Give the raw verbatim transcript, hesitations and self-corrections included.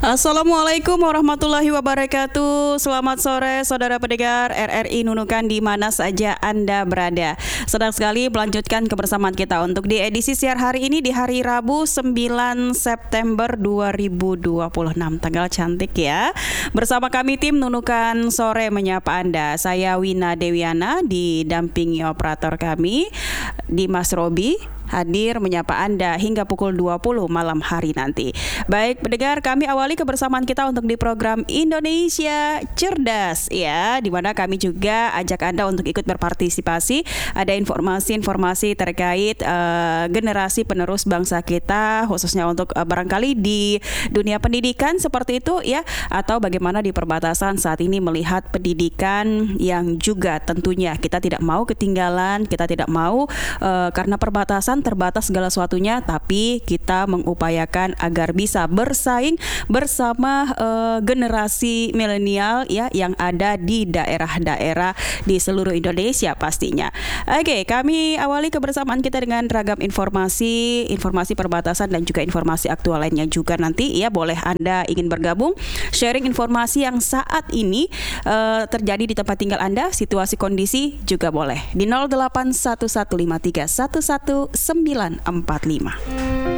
Assalamualaikum warahmatullahi wabarakatuh. Selamat sore saudara pendengar R R I Nunukan di mana saja Anda berada. Senang sekali melanjutkan kebersamaan kita untuk di edisi siar hari ini di hari Rabu sembilan September dua ribu dua puluh enam. Tanggal cantik ya. Bersama kami tim Nunukan Sore menyapa Anda. Saya Wina Dewiana didampingi operator kami Dimas Robi hadir menyapa Anda hingga pukul dua puluh malam hari nanti. Baik pendengar, kami awali kebersamaan kita untuk di program Indonesia Cerdas ya, di mana kami juga ajak Anda untuk ikut berpartisipasi. Ada informasi-informasi terkait uh, generasi penerus bangsa kita, khususnya untuk uh, barangkali di dunia pendidikan seperti itu ya, atau bagaimana di perbatasan saat ini melihat pendidikan yang juga tentunya kita tidak mau ketinggalan, kita tidak mau uh, karena perbatasan terbatas segala sesuatunya, tapi kita mengupayakan agar bisa bersaing bersama uh, generasi milenial ya yang ada di daerah-daerah di seluruh Indonesia pastinya. Oke, kami awali kebersamaan kita dengan ragam informasi, informasi perbatasan dan juga informasi aktual lainnya juga nanti ya. Boleh Anda ingin bergabung, sharing informasi yang saat ini uh, terjadi di tempat tinggal Anda, situasi kondisi juga boleh di nol delapan satu satu lima tiga satu satu sembilan empat lima.